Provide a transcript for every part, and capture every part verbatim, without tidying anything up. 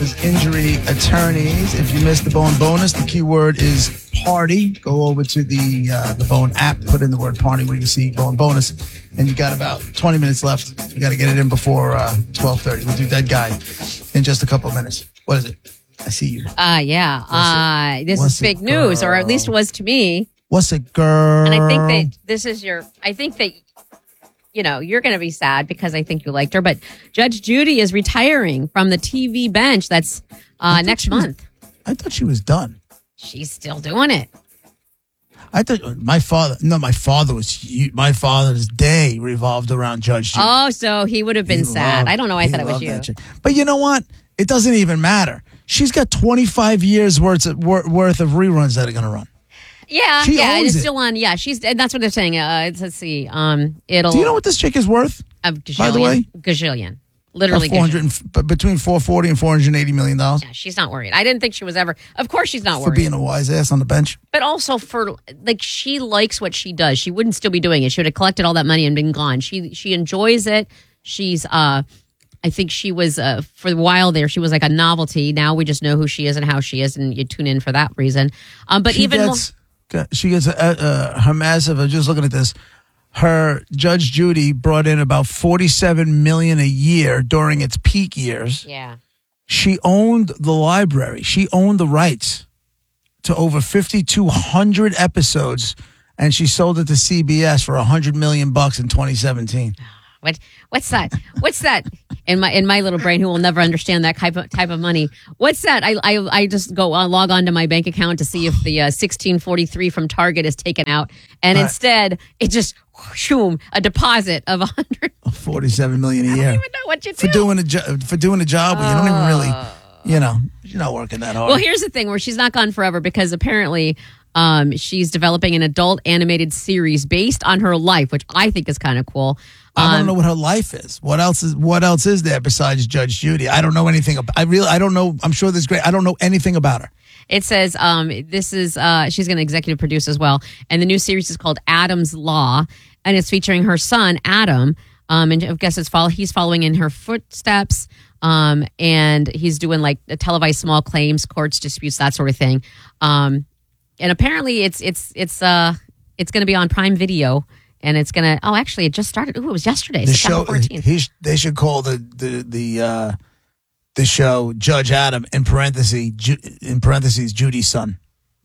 is Injury Attorneys. If you missed the Bone bonus, the keyword is party. Go over to the uh, the Bone app, put in the word party where you see Bone bonus, and you got about twenty minutes left. You got to get it in before uh, twelve thirty. We'll do Dead Guy in just a couple of minutes. What is it? I see you. Uh, yeah. Uh, this What's is fake it, news, or at girl? least it was to me. What's it, girl? And I think that this is your, I think that, you know, you're going to be sad because I think you liked her, but Judge Judy is retiring from the T V bench. That's uh, next was- month. I thought she was done. She's still doing it. I thought my father, no, my father was, huge. My father's day revolved around Judge Judy. Oh, so he would have been He sad. loved- I don't know. I he thought it was loved you. that chick. But you know what? It doesn't even matter. She's got twenty-five years worth of, wor- worth of reruns that are going to run. Yeah, She yeah, and owns it's it. still on. Yeah, she's. And that's what they're saying. Uh, it's, let's see. Um, it'll. Do you know what this chick is worth? A by the way? gazillion, literally four hundred gazillion. and, b- between four hundred forty and four hundred eighty million dollars Yeah, she's not worried. I didn't think she was ever. Of course, she's not for worried. being a wise ass on the bench. But also for like she likes what she does. She wouldn't still be doing it. She would have collected all that money and been gone. She she enjoys it. She's uh I think she was uh for a while there she was like a novelty. Now we just know who she is and how she is, and you tune in for that reason. Um but She even gets, she gets a, uh, her massive. I'm just looking at this. Her Judge Judy brought in about forty-seven million a year during its peak years. yeah. She owned the library. She owned the rights to over fifty-two hundred episodes, and she sold it to C B S for one hundred million bucks in twenty seventeen. What what's that? What's that in my in my little brain who will never understand that type of type of money? What's that? I I, I just go on, log on to my bank account to see if the uh, sixteen forty-three from Target is taken out, and Right. instead it just shoom a deposit of a hundred. forty-seven million a I year don't even know what you do. for doing a jo- for doing a job where you don't even really, you know, you're not working that hard. Well, here's the thing: where she's not gone forever because apparently. Um, she's developing an adult animated series based on her life, which I think is kind of cool. I don't Um, know what her life is. What else is what else is there besides Judge Judy? I don't know anything. About, I really I don't know. I'm sure there's great. I don't know anything about her. It says um, this is uh, she's going to executive produce as well, and the new series is called Adam's Law, and it's featuring her son Adam. Um, and I guess it's follow he's following in her footsteps. Um, and he's doing like televised small claims, courts, disputes, that sort of thing. Um, and apparently it's it's it's uh it's going to be on Prime Video. And it's gonna. Oh, actually, it just started. Ooh, it was yesterday. The September show. fourteenth. He, they should call the the the uh, the show Judge Adam in parentheses Ju, in parentheses Judy's son.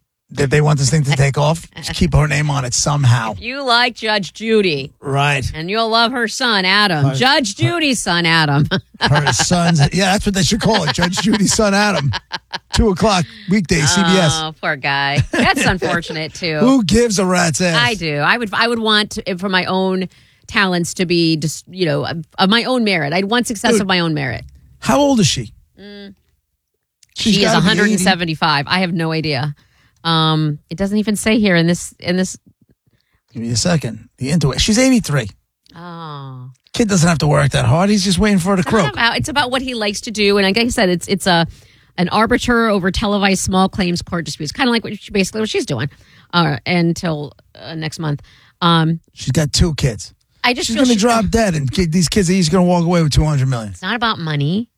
If they want this thing to take off, just keep her name on it somehow. You like Judge Judy, Right. and you'll love her son Adam. Her- Judge Judy's son Adam. Her son's. Yeah, that's what they should call it. Judge Judy's son Adam. Two o'clock weekday C B S. Oh, poor guy. That's unfortunate too. Who gives a rat's ass? I do. I would. I would want to, for my own talents to be just you know of, of my own merit. I'd want success Dude. of my own merit. How old is she? Mm. She's She is gotta be one hundred eighty. seventy-five. I have no idea. Um, it doesn't even say here in this in this. Give me a second. The intuition. She's eighty-three. Oh. Kid doesn't have to work that hard. He's just waiting for her to It's not croak. about, it's about what he likes to do, and like I said, it's it's a an arbiter over televised small claims court disputes, kind of like what she, basically what she's doing, uh, until uh, next month. Um, She's got two kids. I just She's feel going to she- drop dead, and kid, these kids are each going to walk away with two hundred million. It's not about money.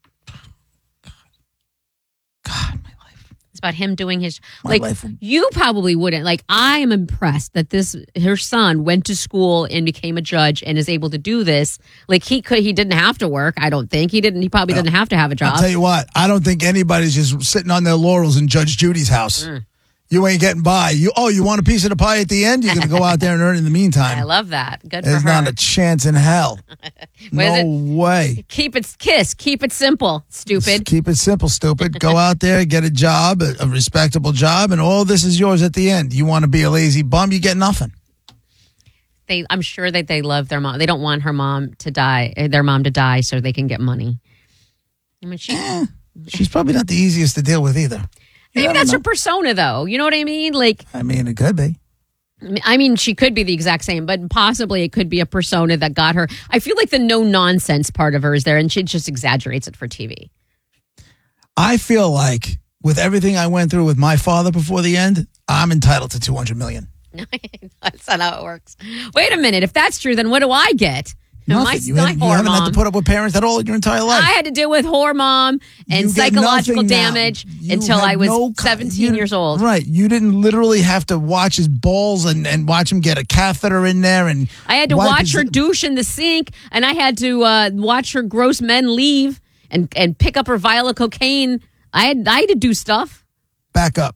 God, my life. It's about him doing his My like. life. You probably wouldn't like. I am impressed that this her son went to school and became a judge and is able to do this. Like he could, he didn't have to work. I don't think he didn't. He probably didn't have to have a job. I'll tell you what. I don't think anybody's just sitting on their laurels in Judge Judy's house. Mm. You ain't getting by. You oh, you want a piece of the pie at the end? You're going to go out there and earn it in the I meantime. love that. Good There's for her. not a chance in hell. What is No way. Keep it kiss. Keep it simple. Stupid. Keep it simple, stupid. Go out there, get a job, a, a respectable job, and all this is yours at the end. You want to be a lazy bum, you get nothing. They, I'm sure that they love their mom. They don't want her mom to die, uh, their mom to die, so they can get money. I mean, she, Eh, she's probably not the easiest to deal with either. You maybe never that's know. her persona, though. You know what I mean? Like, I mean, it could be. I mean, she could be the exact same, but possibly it could be a persona that got her. I feel like the no nonsense part of her is there, and she just exaggerates it for T V. I feel like with everything I went through with my father before the end, I'm entitled to two hundred million. That's not how it works. Wait a minute. If that's true, then what do I get? Nothing. My, you my haven't, you whore haven't had mom. to put up with parents at all in your entire life. I had to deal with whore mom and You get psychological nothing now. damage You until had I was no co- seventeen you- years old. Right. You didn't literally have to watch his balls and, and watch him get a catheter in there. And I had to wipe watch his- her douche in the sink, and I had to uh, watch her gross men leave and, and pick up her vial of cocaine. I had I had to do stuff. Back up.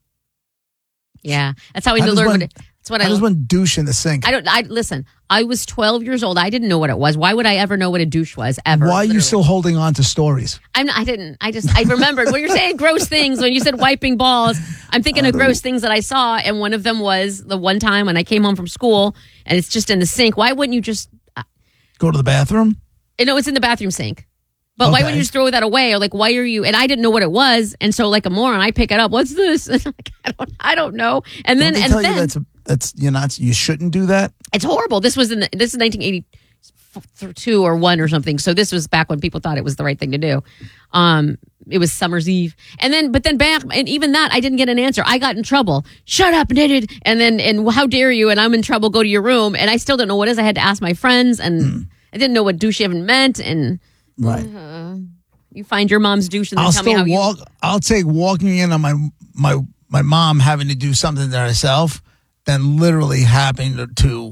Yeah, that's how I How learned. does What one- it, that's what I I. just want douche in the sink. I don't. I listen. I was twelve years old. I didn't know what it was. Why would I ever know what a douche was? Ever? Why are you literally. still holding on to stories? I'm not, I didn't. I just. I remembered when you're saying gross things. When you said wiping balls, I'm thinking of gross things that I saw, and one of them was the one time when I came home from school, and it's just in the sink. Why wouldn't you just? Go to the bathroom? You know, it's in the bathroom sink. But why Okay. wouldn't you just throw that away? Or like, why are you? And I didn't know what it was, and so like a moron, I pick it up. What's this? And I'm like, I don't. I don't know. And then Don't they and tell then you that's, a, that's you're not, you shouldn't do that? it's horrible. This was in the, this is nineteen eighty-two or one or something. So this was back when people thought it was the right thing to do. Um, it was summer's eve, and then but then back and even that I didn't get an answer. I got in trouble. Shut up, knitted. And then and how dare you? And I'm in trouble. Go to your room. And I still don't know what it is. I had to ask my friends, and Hmm. I didn't know what douche even meant. And Right. you find your mom's douche and then I'll tell me still how you. walk. I'll take walking in on my my my mom having to do something to herself than literally having to, to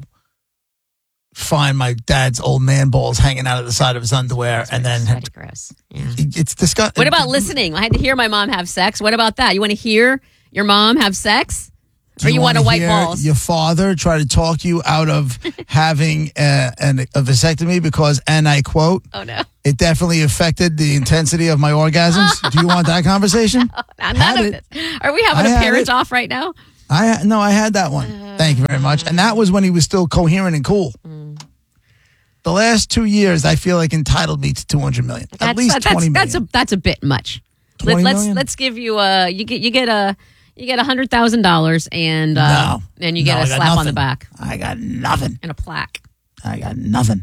find my dad's old man balls hanging out of the side of his underwear, and then That's gross. Yeah. it's disgusting. What about listening? I had to hear my mom have sex. What about that? You want to hear your mom have sex? Or you, want to wipe hear balls? Your father try to talk you out of having a, an, a vasectomy because, and I quote, Oh, no. it definitely affected the intensity of my orgasms. Do you want that conversation? None Had of it. this. Are we having I a had parent it. off right now? I no, I had that one. Thank you very much. And that was when he was still coherent and cool. Mm. The last two years, I feel like entitled me to two hundred million. At That's, least that's, twenty million. that's a that's a bit much. twenty let's million? let's give you a you get you get a you get a hundred thousand dollars and uh, no, and you No, get I a got slap on the nothing. back I got nothing. and a plaque. I got nothing.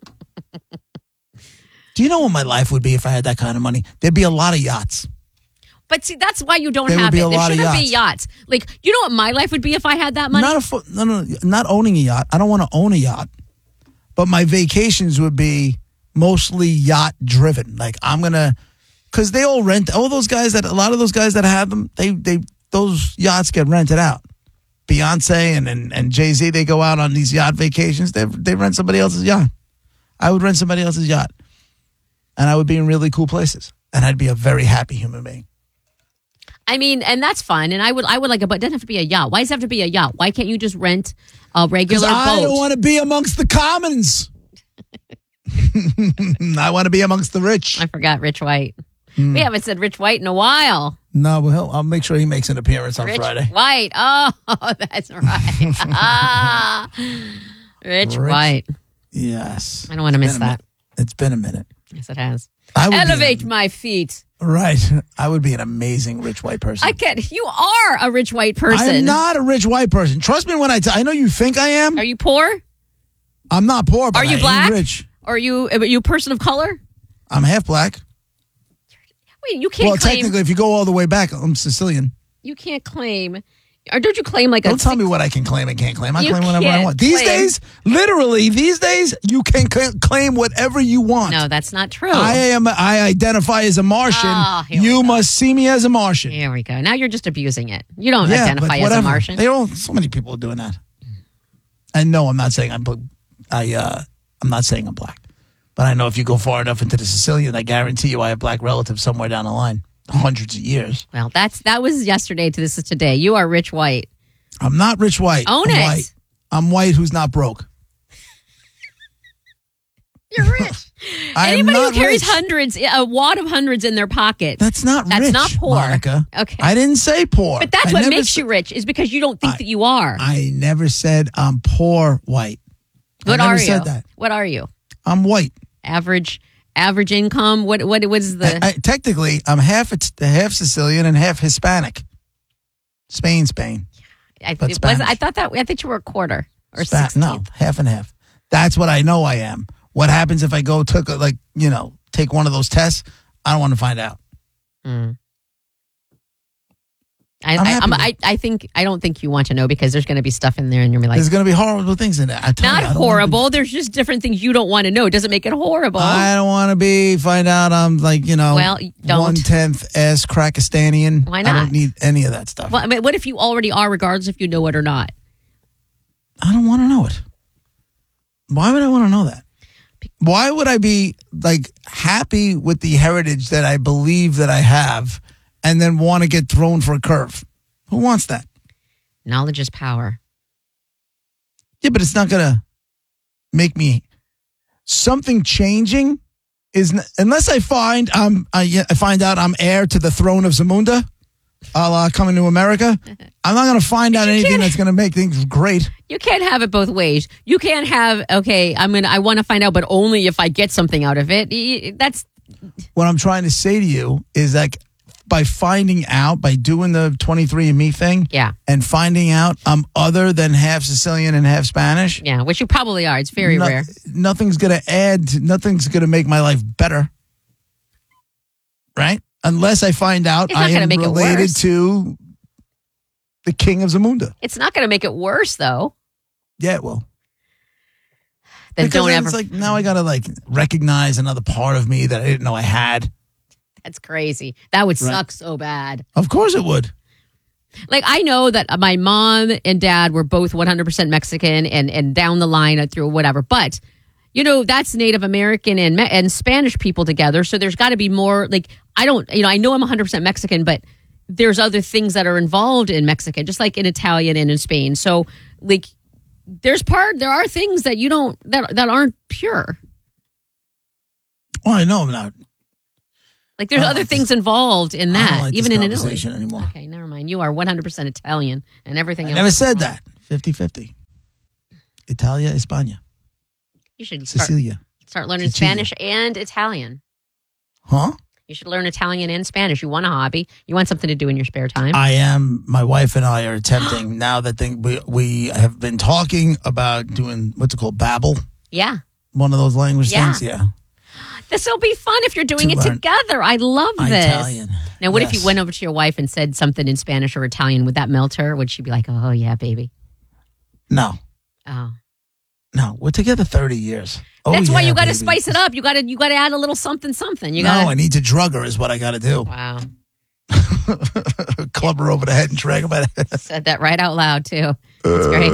Do you know what my life would be if I had that kind of money? There'd be a lot of yachts. But see, that's why you don't There would have be it. a There lot of shouldn't be yachts. yachts. Like, you know what my life would be if I had that money? Not a fo- no, no, no, not owning a yacht. I don't want to own a yacht, but my vacations would be mostly yacht driven. Like I'm gonna, because they all rent. All those guys that a lot of those guys that have them, they they those yachts get rented out. Beyonce and and, and Jay Z, they go out on these yacht vacations. They they rent somebody else's yacht. I would rent somebody else's yacht, and I would be in really cool places, and I'd be a very happy human being. I mean, and that's fine. And I would, I would like a, but it doesn't have to be a yacht. Why does it have to be a yacht? Why can't you just rent a regular boat? I don't want to be amongst the commons. I want to be amongst the rich. I forgot Rich White. Hmm. We haven't said Rich White in a while. No, well, he'll, I'll make sure he makes an appearance on Rich Friday. White. Oh, that's right. ah, Rich, Rich. White. Yes. I don't want to miss Been a that. minute. It's been a minute. Yes, it has. I would be Elevate an- my feet. Right. I would be an amazing rich white person. I can't. You are a rich white person. I'm not a rich white person. Trust me when I tell I know you think I am. Are you poor? I'm not poor, but Are you I black? am rich. Are you? Are you a person of color? I'm half black. Wait, you can't Well, claim. technically, if you go all the way back, I'm Sicilian. You can't claim. Or don't you claim like a? Don't tell me what I can claim and can't claim. I You claim whatever I can't want. These claim. days, literally, these days, you can cl- claim whatever you want. No, that's not true. I am. I identify as a Martian. Oh, here we you go. must see me as a Martian. Here we go. Now you're just abusing it. You don't Yeah, identify but as a whatever. Martian. They all. So many people are doing that. And no, I'm not saying I'm. bl- I. Uh, I'm not saying I'm black, but I know if you go far enough into the Sicilian, I guarantee you, I have black relatives somewhere down the line, hundreds of years. Well, that's that was yesterday to this is today. You are Rich White. I'm not rich white. Own I'm it. White. I'm white who's not broke. You're rich. I am Anybody who not carries rich. hundreds, a wad of hundreds in their pocket. That's not That's rich. not poor. Monica. Okay. I didn't say poor. But that's I what never makes sa- you rich is because you don't think I- that you are. I never said I'm poor white. what I never are you? said that. What are you? I'm white. Average average income? What what what is the I, I, technically, I'm half it's- half Sicilian and half Hispanic. Spain, Spain. I, but it was, Spanish. I thought that I thought you were a quarter or Spa- sixteenth. no, half and half. That's what I know I am. What happens if I go took a, like you know take one of those tests? I don't want to find out. Mm. I, I'm I, happy I'm, with I, I think I don't think you want to know because there's going to be stuff in there, and you're gonna be like, There's going to be horrible things in it. I tell not you, I don't wanna horrible. There's just different things you don't want to know. It doesn't make it horrible. Be, I don't want to be find out I'm like you know Well, don't. one tenth ass Krakistanian. Why I not? don't need any of that stuff. well, I mean, what if you already are, regardless if you know it or not? I don't want to know it. Why would I want to know that? Why would I be like happy with the heritage that I believe that I have, and then want to get thrown for a curve? Who wants that? Knowledge is power. Yeah, but it's not gonna make me something changing. Is n- unless I find I'm I, I find out I'm heir to the throne of Zamunda, a la Coming to America. I'm not gonna find out anything can't- that's gonna make things great. You can't have it both ways. You can't have okay. I'm gonna. I want to find out, but only if I get something out of it. Y- That's What I'm trying to say to you is like by finding out, by doing the twenty-three and me thing, yeah, and finding out I'm other than half Sicilian and half Spanish. yeah. Which you probably are. It's very no- rare. Nothing's gonna add. To, nothing's gonna make my life better, right? Unless I find out It's not I gonna am make it related worse. to the king of Zamunda. It's not going to make it worse, though. Yeah, well, Then because don't then ever. it's like now I gotta like recognize another part of me that I didn't know I had. That's crazy. That would Right. suck so bad. Of course it would. Like I know that my mom and dad were both one hundred percent Mexican, and and down the line uh, through whatever. But you know that's Native American and Me- and Spanish people together. So there's got to be more. Like I don't. You know I know I'm one hundred percent Mexican, but there's other things that are involved in Mexican, just like in Italian and in Spain. So like there's part there are things that you don't that that aren't pure. Well, I know I'm not. Like there's I don't other like things this- involved in I that, don't like even this in Italy. conversation anymore. Okay, never mind. You are one hundred percent Italian and everything I else. never is said wrong. that. fifty-fifty. Italia, España, You should start, Sicilia. start learning Sicilia. Spanish and Italian. Huh? You should learn Italian and Spanish. You want a hobby. You want something to do in your spare time. I am. My wife and I are attempting now that thing, we we have been talking about doing what's it called, Babbel, yeah. one of those language Yeah. things. Yeah, This will be fun if you're doing To it learn together. I love this. Italian. Now, what if Yes. you went over to your wife and said something in Spanish or Italian? Would that melt her? Would she be like, oh, yeah, baby? No, Oh. no, we're together thirty years. Oh, That's why yeah, you got to baby. spice it up. You got to you got to add a little something, something. You no, got I need to drug her is what I got to do. Wow. Club her over the head and drag her by the head. Said that right out loud, too. That's great.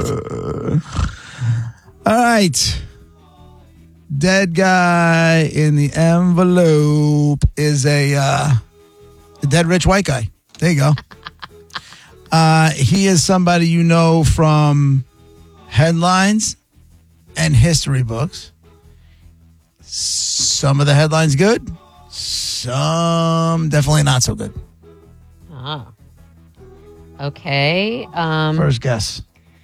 All right. Dead guy in the envelope is a, uh, a dead rich white guy. There you go. uh, he is somebody you know from headlines and history books. Some of the headlines good, some definitely not so good. Ah. Okay. Um, First guess.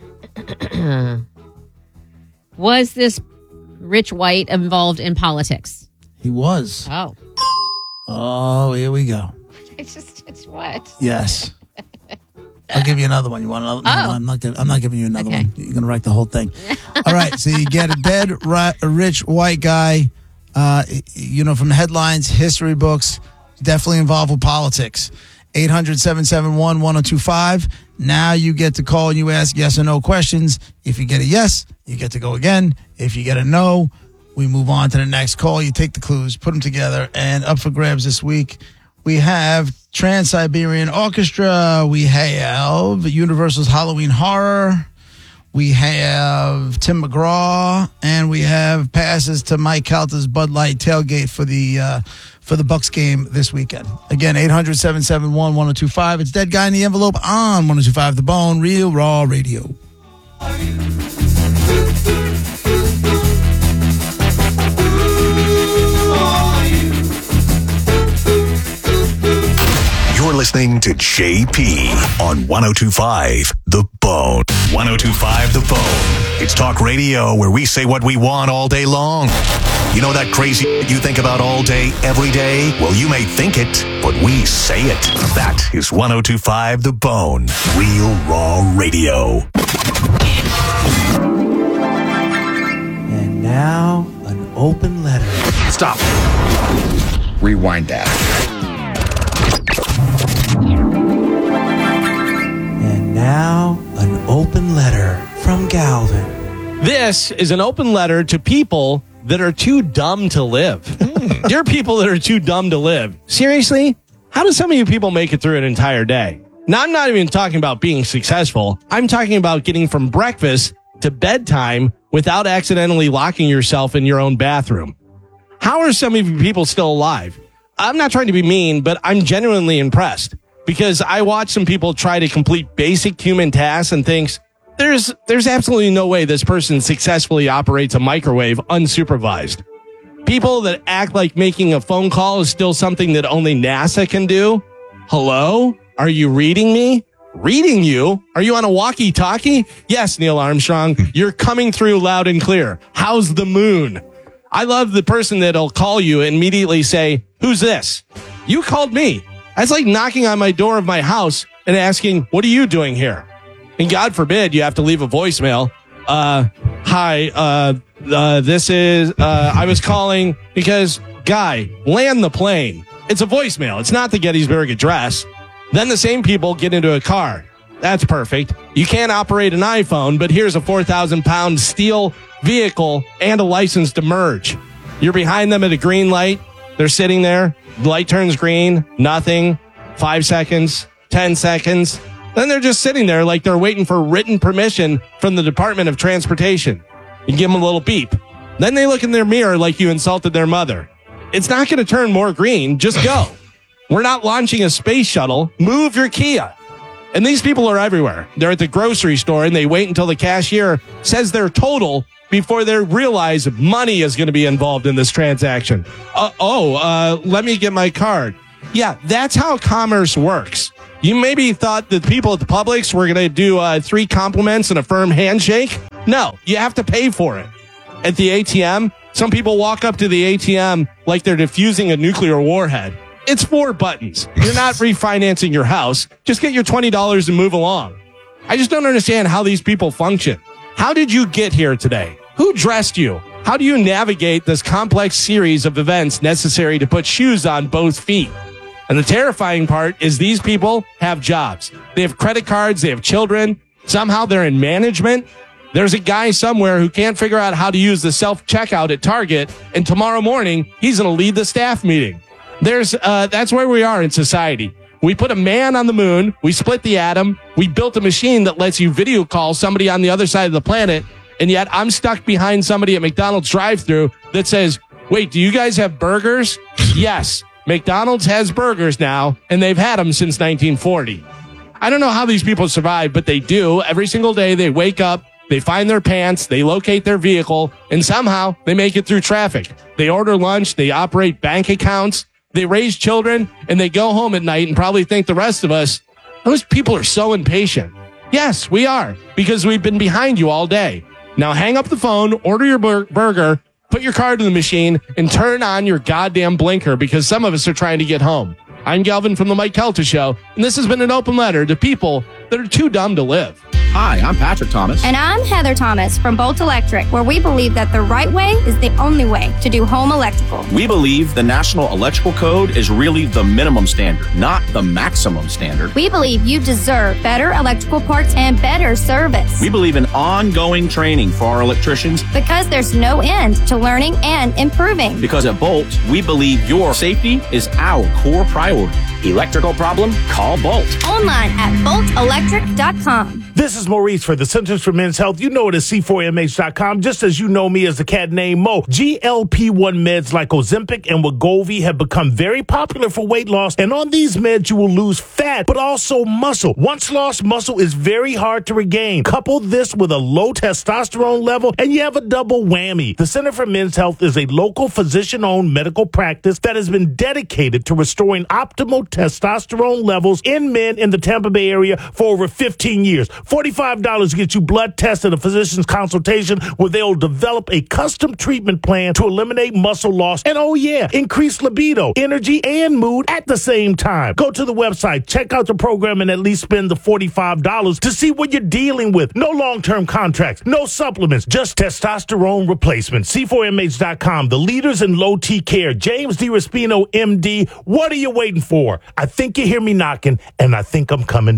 was this rich white involved in politics? He was. Oh. Oh, here we go. It's just, it's what? Yes. I'll give you another one. You want another? No, Oh. no, I'm not. Giving, I'm not giving you another Okay. one. You're gonna wreck the whole thing. All right. So you get a dead, ri- a rich white guy. Uh, you know, from headlines, history books, definitely involved with politics. eight hundred, seven seven one, one oh two five. Now you get to call and you ask yes or no questions. If you get a yes, you get to go again. If you get a no, we move on to the next call. You take the clues, put them together, and up for grabs this week, we have Trans-Siberian Orchestra. We have Universal's Halloween Horror. We have Tim McGraw, and we have passes to Mike Calta's Bud Light tailgate for the uh, for the Bucks game this weekend. Again, eight hundred, seven seven one, one oh two five. It's Dead Guy in the Envelope on one oh two five The Bone, Real Raw Radio. You're listening to J P on one oh two five The Bone. one oh two five The Bone. It's talk radio where we say what we want all day long. You know that crazy you think about all day, every day? Well, you may think it, but we say it. That is one oh two five The Bone. Real Raw Radio. And now, an open letter. Stop. Rewind that. This is an open letter to people that are too dumb to live. Dear people that are too dumb to live. Seriously? How do some of you people make it through an entire day? Now, I'm not even talking about being successful. I'm talking about getting from breakfast to bedtime without accidentally locking yourself in your own bathroom. How are some of you people still alive? I'm not trying to be mean, but I'm genuinely impressed because I watch some people try to complete basic human tasks and thinks there's there's absolutely no way this person successfully operates a microwave unsupervised. People that act like making a phone call is still something that only NASA can do. Hello? Are you reading me? Reading you? Are you on a walkie-talkie? Yes, Neil Armstrong, you're coming through loud and clear. How's the moon? I love the person that'll call you and immediately say, who's this? You called me. That's like knocking on my door of my house and asking, what are you doing here? And God forbid you have to leave a voicemail. Uh, hi, uh, uh, this is, uh, I was calling because, guy, land the plane. It's a voicemail. It's not the Gettysburg Address. Then the same people get into a car. That's perfect. You can't operate an iPhone, but here's a four thousand pound steel vehicle and a license to merge. You're behind them at a green light. They're sitting there. The light turns green. Nothing. Five seconds. Ten seconds. Then they're just sitting there like they're waiting for written permission from the Department of Transportation. You give them a little beep. Then they look in their mirror like you insulted their mother. It's not going to turn more green. Just go. We're not launching a space shuttle. Move your Kia. And these people are everywhere. They're at the grocery store and they wait until the cashier says their total before they realize money is going to be involved in this transaction. Uh, oh, uh, let me get my card. Yeah, that's how commerce works. You maybe thought that people at the Publix were going to do uh, three compliments and a firm handshake. No, you have to pay for it. At the A T M, some people walk up to the A T M like they're defusing a nuclear warhead. It's four buttons. You're not refinancing your house. Just get your twenty dollars and move along. I just don't understand how these people function. How did you get here today? Who dressed you? How do you navigate this complex series of events necessary to put shoes on both feet? And the terrifying part is these people have jobs. They have credit cards. They have children. Somehow they're in management. There's a guy somewhere who can't figure out how to use the self-checkout at Target. And tomorrow morning, he's going to lead the staff meeting. There's, uh, that's where we are in society. We put a man on the moon. We split the atom. We built a machine that lets you video call somebody on the other side of the planet. And yet I'm stuck behind somebody at McDonald's drive-thru that says, wait, do you guys have burgers? Yes. McDonald's has burgers now, and they've had them since nineteen forty. I don't know how these people survive, but they do. Every single day they wake up, they find their pants, they locate their vehicle, and somehow they make it through traffic. They order lunch, they operate bank accounts, they raise children, and they go home at night and probably think the rest of us, those people are so impatient. Yes, we are, because we've been behind you all day. Now hang up the phone, order your bur- burger, put your card in the machine, and turn on your goddamn blinker because some of us are trying to get home. I'm Galvin from the Mike Kelta Show, and this has been an open letter to people that are too dumb to live. Hi, I'm Patrick Thomas. And I'm Heather Thomas from Bolt Electric, where we believe that the right way is the only way to do home electrical. We believe the National Electrical Code is really the minimum standard, not the maximum standard. We believe you deserve better electrical parts and better service. We believe in ongoing training for our electricians. Because there's no end to learning and improving. Because at Bolt, we believe your safety is our core priority. Electrical problem? Call Bolt. Online at bolt electric dot com. This is Maurice for the Centers for Men's Health. You know it as C four M H dot com, just as you know me as the cat named Mo. G L P one meds like Ozempic and Wegovy have become very popular for weight loss, and on these meds you will lose fat, but also muscle. Once lost muscle is very hard to regain. Couple this with a low testosterone level, and you have a double whammy. The Center for Men's Health is a local physician-owned medical practice that has been dedicated to restoring optimal testosterone levels in men in the Tampa Bay area for over fifteen years. forty-five dollars gets you blood tests and a physician's consultation where they'll develop a custom treatment plan to eliminate muscle loss and, oh yeah, increase libido, energy, and mood at the same time. Go to the website, check out the program, and at least spend the forty-five dollars to see what you're dealing with. No long-term contracts, no supplements, just testosterone replacement. C four M H dot com, the leaders in low T care. James DiRespino, M D. What are you waiting for? I think you hear me knocking, and I think I'm coming in.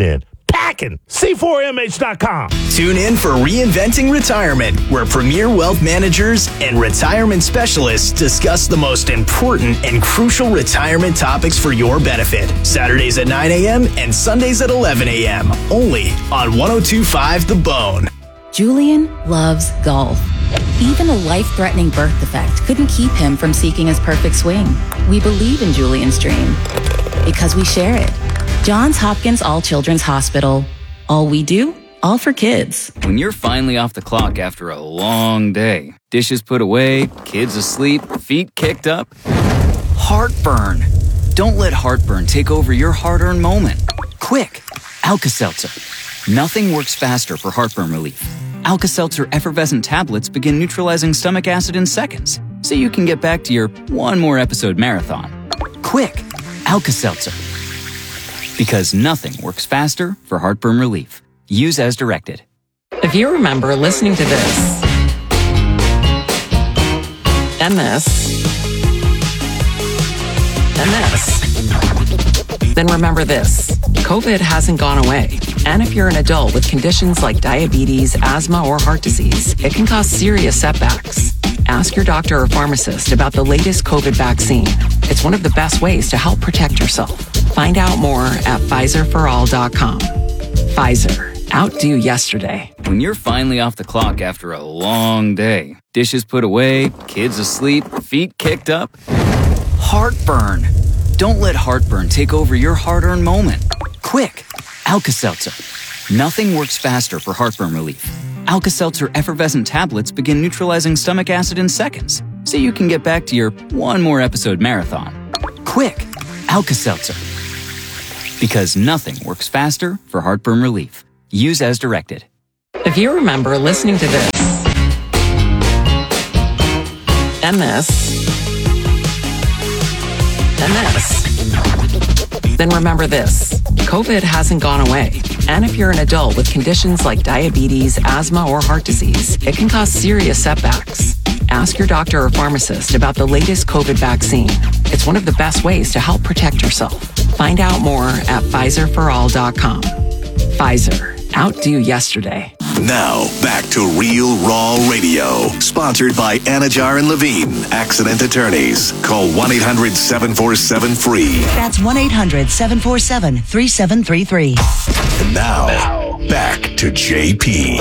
packing. C four M H dot com. Tune in for Reinventing Retirement, where premier wealth managers and retirement specialists discuss the most important and crucial retirement topics for your benefit. Saturdays at nine a.m. and Sundays at eleven a.m. Only on one oh two point five The Bone. Julian loves golf. Even a life-threatening birth defect couldn't keep him from seeking his perfect swing. We believe in Julian's dream because we share it. Johns Hopkins All Children's Hospital. All we do, all for kids. When you're finally off the clock after a long day, dishes put away, kids asleep, feet kicked up, heartburn. Don't let heartburn take over your hard-earned moment. Quick, Alka-Seltzer. Nothing works faster for heartburn relief. Alka-Seltzer effervescent tablets begin neutralizing stomach acid in seconds, so you can get back to your one more episode marathon. Quick, Alka-Seltzer. Because nothing works faster for heartburn relief. Use as directed. If you remember listening to this, and this, and this, then remember this. COVID hasn't gone away. And if you're an adult with conditions like diabetes, asthma, or heart disease, it can cause serious setbacks. Ask your doctor or pharmacist about the latest COVID vaccine. It's one of the best ways to help protect yourself. Find out more at Pfizer for all dot com. Pfizer. Outdo yesterday. When you're finally off the clock after a long day, dishes put away, kids asleep, feet kicked up, heartburn. Don't let heartburn take over your hard-earned moment. Quick, Alka-Seltzer. Nothing works faster for heartburn relief. Alka-Seltzer effervescent tablets begin neutralizing stomach acid in seconds, so you can get back to your one more episode marathon. Quick, Alka-Seltzer. Because nothing works faster for heartburn relief. Use as directed. If you remember listening to this, and this, and this, then remember this. COVID hasn't gone away. And if you're an adult with conditions like diabetes, asthma, or heart disease, it can cause serious setbacks. Ask your doctor or pharmacist about the latest COVID vaccine. It's one of the best ways to help protect yourself. Find out more at Pfizer for all dot com. Pfizer. Outdo yesterday. Now, back to Real Raw Radio. Sponsored by Anajar and Levine, Accident Attorneys. Call one eight hundred seven four seven free. That's one eight hundred seven four seven three seven three three. And now, back to J P.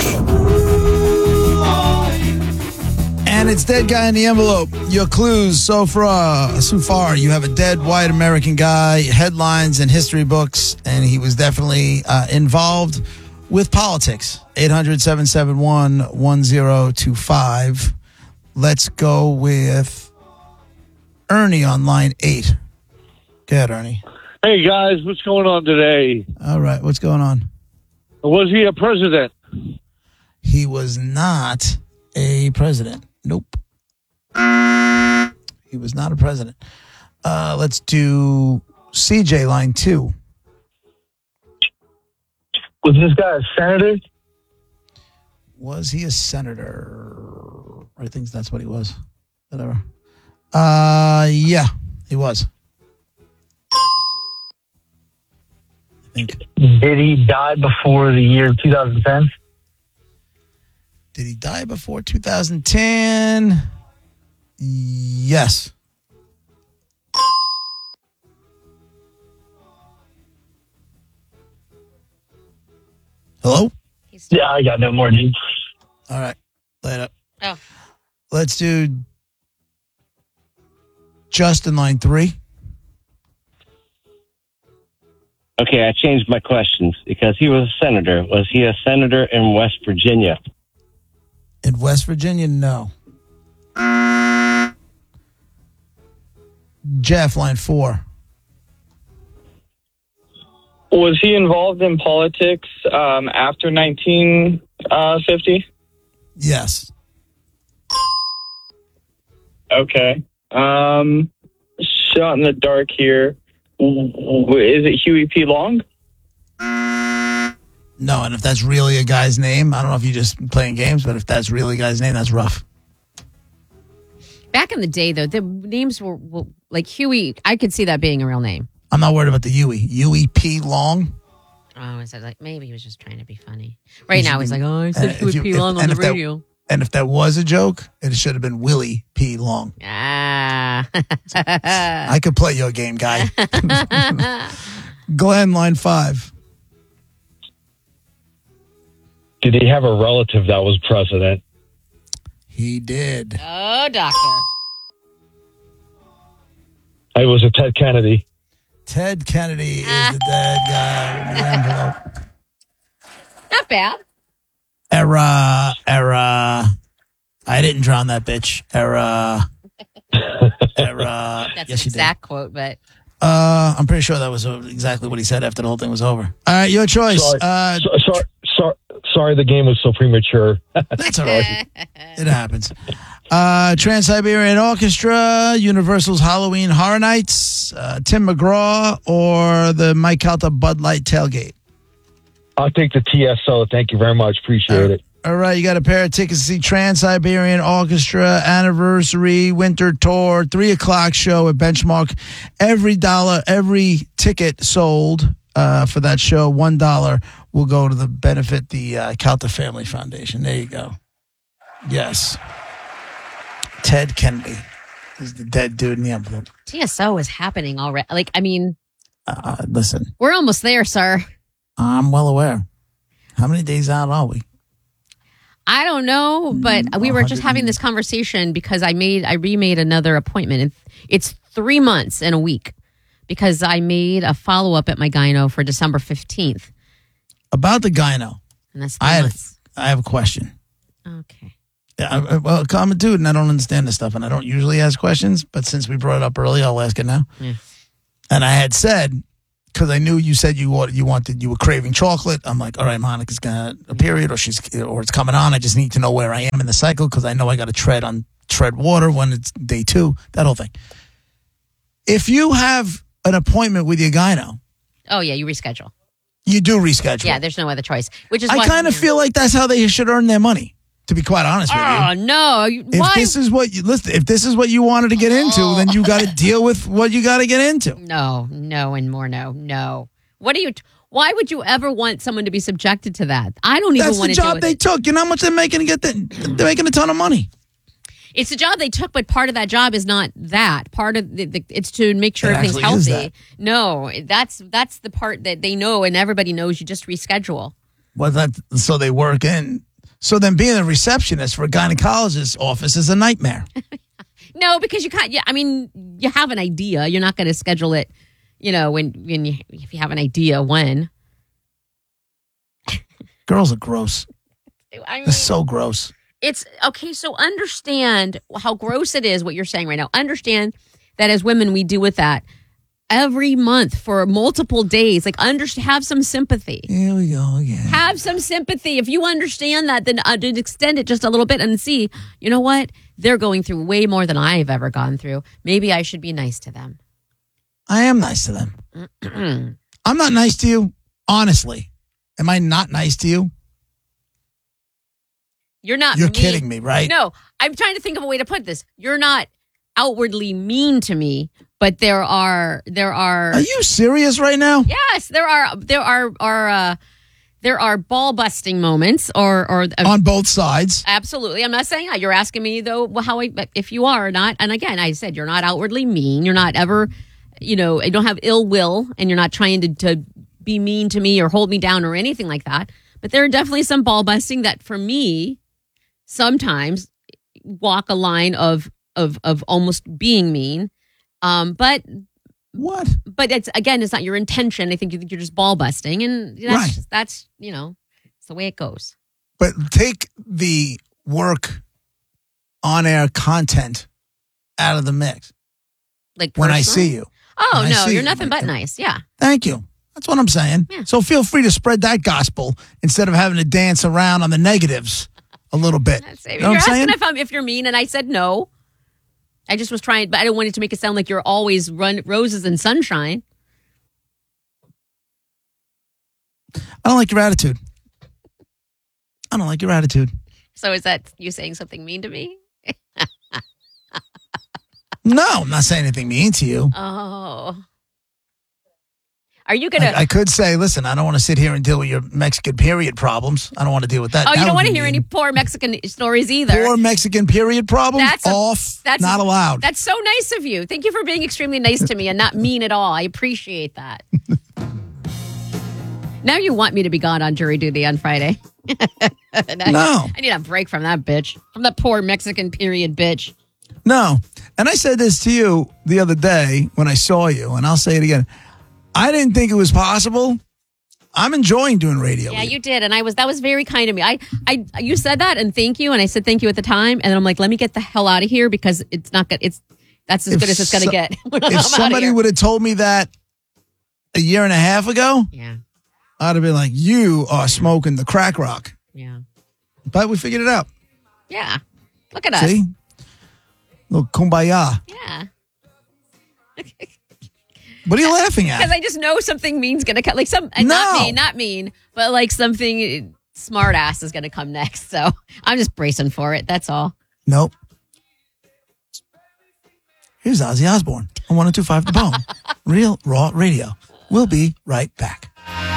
And it's Dead Guy in the Envelope. Your clues so far, so far, you have a dead white American guy, headlines and history books, and he was definitely uh, involved with politics. eight hundred seven seven one one zero two five. Let's go with Ernie on line eight. Go ahead, Ernie. Hey, guys, what's going on today? All right, what's going on? Was he a president? He was not a president. Nope. He was not a president. Uh, let's do C J line two. Was this guy a senator? Was he a senator? I think that's what he was. Whatever. Uh, yeah, he was. I think. Did he die before the year two thousand ten? Did he die before two thousand ten? Yes. Hello? Yeah, I got no more, dude. All right. Later. Oh. Let's do Justin line three. Okay, I changed my questions because he was a senator. Was he a senator in West Virginia? In West Virginia, no. Jeff, line four. Was he involved in politics um, after nineteen fifty? Yes. Okay. Um, shot in the dark here. Is it Huey P. Long? No, and if that's really a guy's name, I don't know if you're just playing games, but if that's really a guy's name, that's rough. Back in the day, though, the names were, were like Huey. I could see that being a real name. I'm not worried about the Huey. Huey P. Long? Oh, is it like maybe he was just trying to be funny? Right now he's like, oh, I said Uh, he would if you- pee if- long on and the if that- radio. And if that was a joke, it should have been Willie P. Long. Ah. I could play your game, guy. Glenn, line five. Did he have a relative that was president? He did. Oh, doctor. It was a Ted Kennedy. Ted Kennedy is the dead guy with the envelope. Not bad. Era, era. I didn't drown that bitch. Era, era. That's Yes, an you did. exact quote, but Uh, I'm pretty sure that was uh, exactly what he said after the whole thing was over. All right, your choice. Sorry, Uh, so, sorry, sorry, sorry, the game was so premature. That's all right. It happens. Uh, Trans-Siberian Orchestra, Universal's Halloween Horror Nights, uh, Tim McGraw, or the Mike Calta Bud Light Tailgate. I'll take the T S O. Thank you very much. Appreciate it. All right, you got a pair of tickets to see Trans-Siberian Orchestra Anniversary Winter Tour, three o'clock show at Benchmark. Every dollar, every ticket sold uh, for that show, one dollar will go to the benefit the uh, Calta Family Foundation. There you go. Yes. Ted Kennedy is the dead dude in the envelope. T S O is happening already. Like, I mean, Uh, listen, we're almost there, sir. I'm well aware. How many days out are we? I don't know, but we were just having this conversation because I made, I remade another appointment. And it's three months and a week because I made a follow up at my gyno for December fifteenth. About the gyno, And that's three I have, months. I have a question. Okay. Yeah, I, I- well, I'm a dude and I don't understand this stuff, and I don't usually ask questions, but since we brought it up early, I'll ask it now. Yeah. And I had said, because I knew you said you wanted, you wanted, you were craving chocolate. I'm like, all right, Monica's got a period, or she's, or it's coming on. I just need to know where I am in the cycle because I know I got to tread on tread water when it's day two. That whole thing. If you have an appointment with your gyno, Oh, yeah, you reschedule. you do reschedule. Yeah, there's no other choice. Which is I why- kind of feel like that's how they should earn their money. To be quite honest with you. Oh, no. You- If Why? this is what you listen, if this is what you wanted to get into, then you got to deal with what you got to get into. No, no, and more no, no. What do you, why would you ever want someone to be subjected to that? I don't even That's want the to deal job with they it. took. You know how much they're making to get the, they're making a ton of money. It's the job they took, but part of that job is not that. Part of the, the it's to make sure It everything's actually is healthy. No, that's that's the part that they know and everybody knows. You just reschedule. Well, that so they work in. So then, being a receptionist for a gynecologist's office is a nightmare. No, because you can't. Yeah, I mean, you have an idea. You're not going to schedule it. You know, when when you if you have an idea when. Girls are gross. I mean, They're so gross. It's okay. So understand how gross it is what you're saying right now. Understand that as women, we deal with that every month for multiple days. Like, under, have some sympathy. Here we go again. Have some sympathy. If you understand that, then uh, then extend it just a little bit and see, you know what? They're going through way more than I've ever gone through. Maybe I should be nice to them. I am nice to them. I'm not nice to you, honestly. Am I not nice to you? You're not You're mean. kidding me, right? No, I'm trying to think of a way to put this. You're not outwardly mean to me, but there are there are Are you serious right now? Yes, there are there are are uh there are ball busting moments or or uh, On both sides. Absolutely. I'm not saying that. You're asking me though how I if you are or not. And again, I said you're not outwardly mean. You're not ever, you know, you don't have ill will and you're not trying to, to be mean to me or hold me down or anything like that. But there are definitely some ball busting that for me sometimes walk a line of of of almost being mean. Um, but what? But it's again, it's not your intention. I think you think you're just ball busting, and that's Right. just, that's you know, it's the way it goes. But take the work on air content out of the mix. Like when I personal? see you. Oh When I no, see you're you, nothing like but the- nice. Yeah. Thank you. That's what I'm saying. So feel free to spread that gospel instead of having to dance around on the negatives a little bit. You You're know what I'm asking saying? if I'm if you're mean, and I said no. I just was trying, but I don't want it to make it sound like you're always run roses and sunshine. I don't like your attitude. I don't like your attitude. So is that you saying something mean to me? No, I'm not saying anything mean to you. Oh. Are you gonna? I, I could say, listen, I don't want to sit here and deal with your Mexican period problems. I don't want to deal with that. Oh, That you don't would want to be hear mean. any poor Mexican stories either. Poor Mexican period problems? That's a- Off. that's not allowed. That's so nice of you. Thank you for being extremely nice to me and not mean at all. I appreciate that. Now you want me to be gone on jury duty on Friday. No. I need a break from that bitch. From that poor Mexican period bitch. No. And I said this to you the other day when I saw you, and I'll say it again. I didn't think it was possible. I'm enjoying doing radio. Yeah, you did, and I was that was very kind of me. I, I, you said that, and thank you, and I said thank you at the time, and then I'm like, let me get the hell out of here because it's not good. It's that's as If good as it's gonna so- get. I'm If outta somebody here. would have told me that a year and a half ago, yeah, I'd have been like, you are smoking the crack rock. yeah, But we figured it out. yeah. Look at us. See? Little kumbaya. Yeah. What are you laughing at? Because I just know something mean's gonna come. Like some, and not No. mean, not mean, but like something smart ass is gonna come next. So I'm just bracing for it. That's all. Nope. Here's Ozzy Osbourne on one oh two point five The Bone. Real Raw Radio. We'll be right back.